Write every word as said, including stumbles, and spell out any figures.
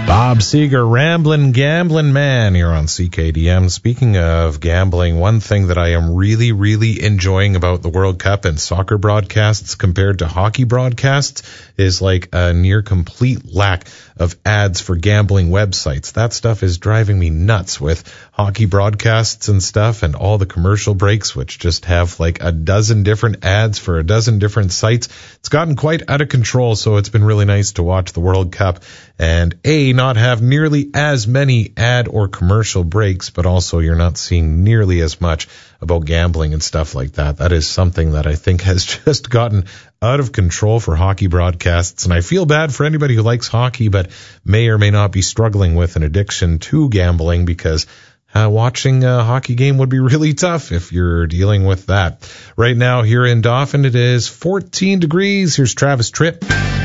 Bob Seger, Ramblin' Gamblin' Man here on C K D M. Speaking of gambling, one thing that I am really, really enjoying about the World Cup and soccer broadcasts compared to hockey broadcasts is like a near complete lack of ads for gambling websites. That stuff is driving me nuts with hockey broadcasts and stuff and all the commercial breaks, which just have like a dozen different ads for a dozen different sites. It's gotten quite out of control, so it's been really nice to watch the World Cup and A, not have nearly as many ad or commercial breaks, but also you're not seeing nearly as much about gambling and stuff like that. That is something that I think has just gotten out of control for hockey broadcasts, and I feel bad for anybody who likes hockey but may or may not be struggling with an addiction to gambling, because Uh, watching a hockey game would be really tough if you're dealing with that. Right now here in Dauphin, it is fourteen degrees. Here's Travis Tritt.